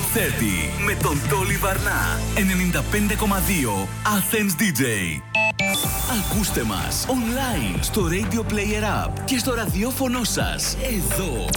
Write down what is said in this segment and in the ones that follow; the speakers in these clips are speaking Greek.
4:30 με τον Τόλι Βαρνά. 95,2 Athens DJ. Ακούστε μας online στο Radio Player App και στο ραδιόφωνο σας. Εδώ.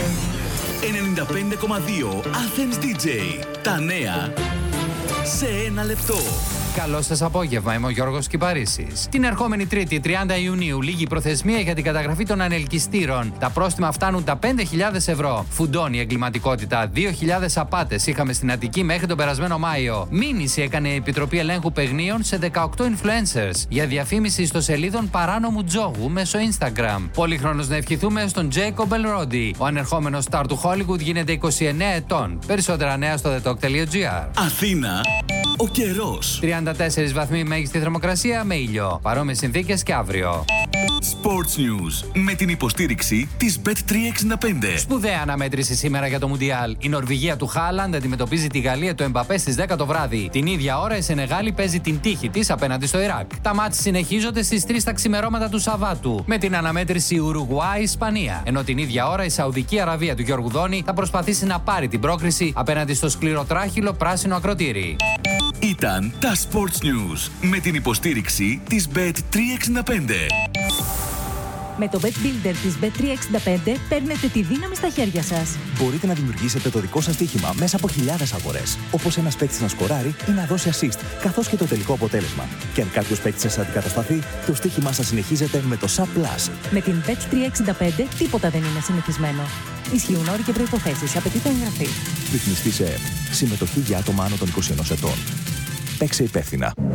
95,2 Athens DJ. Τα νέα σε ένα λεπτό. Καλό σας απόγευμα, είμαι ο Γιώργος Κυπαρίσης. Την ερχόμενη Τρίτη, 30 Ιουνίου, λίγη προθεσμία για την καταγραφή των ανελκυστήρων. Τα πρόστιμα φτάνουν τα 5.000 ευρώ. Φουντώνει η εγκληματικότητα. 2.000 απάτες είχαμε στην Αττική μέχρι τον περασμένο Μάιο. Μήνυση έκανε η Επιτροπή Ελέγχου Παιγνίων σε 18 influencers για διαφήμιση ιστοσελίδων παράνομου τζόγου μέσω Instagram. Πολύχρονος να ευχηθούμε στον Jacob Elrodi. Ο ανερχόμενος στάρ του Hollywood γίνεται 29 ετών. Περισσότερα νέα στο thetalk.gr. Αθήνα. Ο καιρός. 34 βαθμοί μέγιστη θερμοκρασία με ήλιο. Παρόμοιες συνθήκες και αύριο. Sports News με την υποστήριξη της Bet365. Σπουδαία αναμέτρηση σήμερα για το Μουντιάλ. Η Νορβηγία του Χάλαντ αντιμετωπίζει τη Γαλλία του Εμπαπέ στις 10 το βράδυ. Την ίδια ώρα η Σενεγάλη παίζει την τύχη της απέναντι στο Ιράκ. Τα μάτς συνεχίζονται στις 3 τα ξημερώματα του Σαββάτου με την αναμέτρηση Ουρουγουάη-Ισπανία. Ενώ την ίδια ώρα η Σαουδική Αραβία του Γιώργου Δόνη θα προσπαθήσει να πάρει την πρόκριση απέναντι στο σκληροτράχυλο πράσινο ακροτήρι. Ήταν τα Sports News με την υποστήριξη της Bet365. Με το Bet Builder της Bet365 παίρνετε τη δύναμη στα χέρια σας. Μπορείτε να δημιουργήσετε το δικό σας στοίχημα μέσα από χιλιάδες αγορές. Όπως ένας παίκτης να σκοράρει ή να δώσει assist, καθώς και το τελικό αποτέλεσμα. Και αν κάποιος παίκτης σας αντικατασταθεί, το στοίχημά σας συνεχίζεται με το Sub+. Με την Bet365 τίποτα δεν είναι συνηθισμένο. Ισχύουν όροι και προϋποθέσεις. Απαιτείται εγγραφή. Ρυθμιστή σε ΕΕΠ. Συμμετοχή για άτομα άνω των 21 ετών. Παίξε υπεύθυνα.